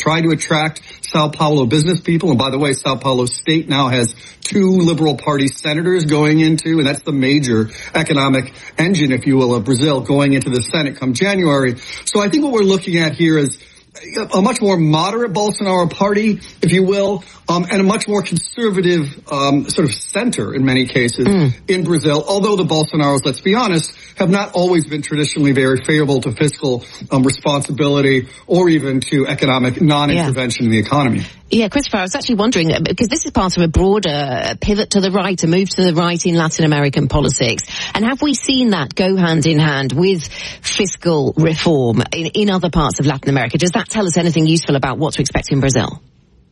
try to attract Sao Paulo business people. And by the way, Sao Paulo State now has 2 Liberal Party senators going into, and that's the major economic engine, if you will, of Brazil going into the Senate come January. So I think what we're looking at here is a much more moderate Bolsonaro party, if you will, and a much more conservative sort of center in many cases in Brazil, although the Bolsonaros, let's be honest, have not always been traditionally very favorable to fiscal responsibility or even to economic non-intervention in the economy. Yeah, Christopher, I was actually wondering, because this is part of a broader pivot to the right, a move to the right in Latin American politics. And have we seen that go hand in hand with fiscal reform in other parts of Latin America? Does that tell us anything useful about what to expect in Brazil?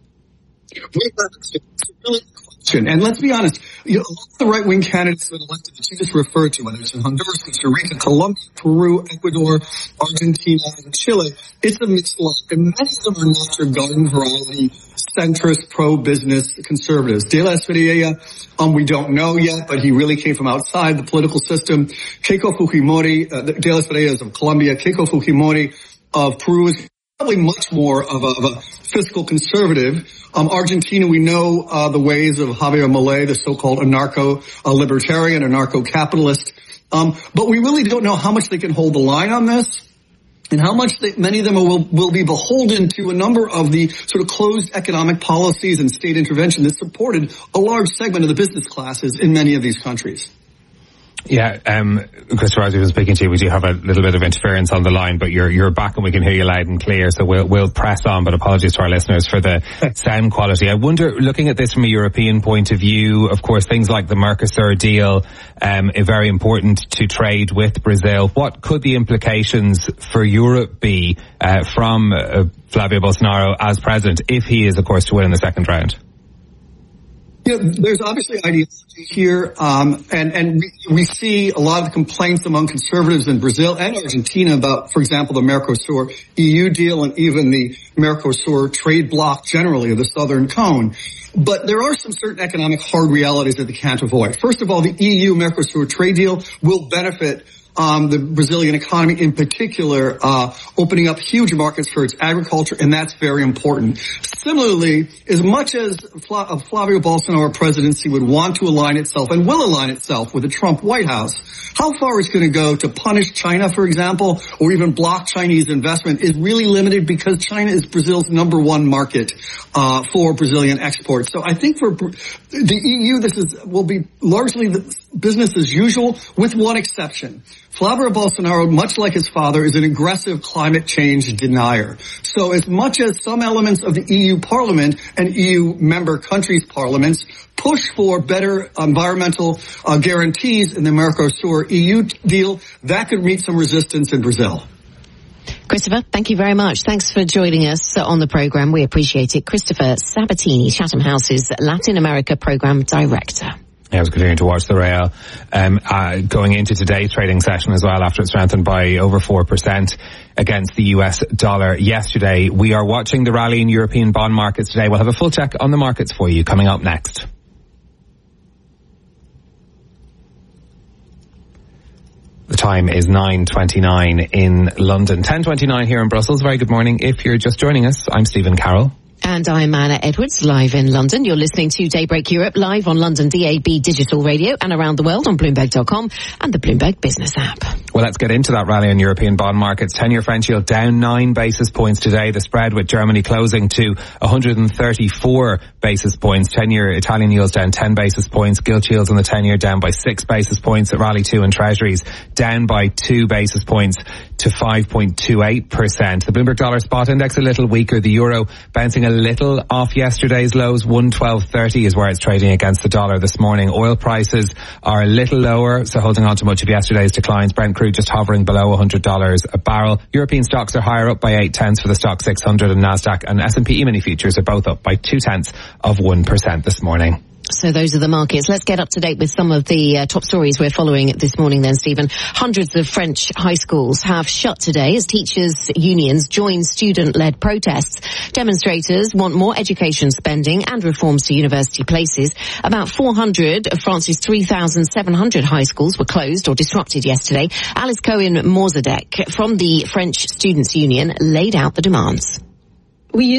And let's be honest, a lot of the right-wing candidates that elected that you just referred to, whether it's in Honduras, Costa Rica, Colombia, Peru, Ecuador, Argentina, and Chile, it's a mixed lot. And many of them are not your garden variety, centrist, pro-business conservatives. De La Espriella, we don't know yet, but he really came from outside the political system. Keiko Fujimori, De La Espriella is of Colombia. Keiko Fujimori of Peru is probably much more of a fiscal conservative. Argentina, we know the ways of Javier Milei, the so-called anarcho-libertarian, anarcho-capitalist. But we really don't know how much they can hold the line on this and how much many of them will be beholden to a number of the sort of closed economic policies and state intervention that supported a large segment of the business classes in many of these countries. Yeah, Christopher, as we've been speaking to you, we do have a little bit of interference on the line, but you're back and we can hear you loud and clear, so we'll press on, but apologies to our listeners for the sound quality. I wonder, looking at this from a European point of view, of course, things like the Mercosur deal are very important to trade with Brazil. What could the implications for Europe be from Flavio Bolsonaro as president, if he is, of course, to win in the second round? Yeah, there's obviously ideology here, and we see a lot of the complaints among conservatives in Brazil and Argentina about, for example, the Mercosur EU deal and even the Mercosur trade bloc generally of the Southern Cone. But there are some certain economic hard realities that they can't avoid. First of all, the EU-Mercosur trade deal will benefit the Brazilian economy in particular, opening up huge markets for its agriculture, and that's very important. Similarly, as much as Flavio Bolsonaro presidency would want to align itself and will align itself with the Trump White House, how far it's going to go to punish China, for example, or even block Chinese investment is really limited because China is Brazil's #1 market for Brazilian exports. So I think for the EU, will be largely business as usual, with one exception. Flavio Bolsonaro, much like his father, is an aggressive climate change denier. So as much as some elements of the EU Parliament and EU member countries' parliaments push for better environmental guarantees in the Mercosur EU deal, that could meet some resistance in Brazil. Christopher, thank you very much. Thanks for joining us on the programme. We appreciate it. Christopher Sabatini, Chatham House's Latin America Programme Director. I was continuing to watch the Real going into today's trading session as well after it strengthened by over 4% against the US dollar yesterday. We are watching the rally in European bond markets today. We'll have a full check on the markets for you coming up next. The time is 9:29 in London, 10:29 here in Brussels. Very good morning. If you're just joining us, I'm Stephen Carroll. And I'm Anna Edwards, live in London. You're listening to Daybreak Europe, live on London DAB digital radio and around the world on Bloomberg.com and the Bloomberg Business app. Well, let's get into that rally on European bond markets. 10-year French yield down 9 basis points today. The spread with Germany closing to 134 basis points. 10-year Italian yields down 10 basis points. Gilt yields on the 10-year down by 6 basis points. At Rally 2 and Treasuries down by 2 basis points to 5.28%. The Bloomberg Dollar Spot Index a little weaker. The euro bouncing a little off yesterday's lows. 112.30 is where it's trading against the dollar this morning. Oil prices are a little lower, so holding on to much of yesterday's declines. Brent crude just hovering below $100 a barrel. European stocks are higher, up by 0.8 for the stock 600, and Nasdaq and S&P E-mini futures are both up by 0.2% this morning. So those are the markets. Let's get up to date with some of the top stories we're following this morning then, Stephen. Hundreds of French high schools have shut today as teachers' unions join student-led protests. Demonstrators want more education spending and reforms to university places. About 400 of France's 3,700 high schools were closed or disrupted yesterday. Alice Cohen-Morzadek from the French Students' Union laid out the demands.